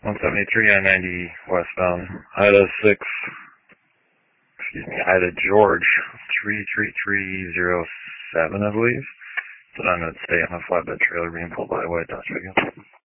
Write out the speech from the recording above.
173 I-90 westbound. Ida 6, Ida George 33307, I believe. So I'm going to stay on a flatbed trailer being pulled by a white Dodge pickup.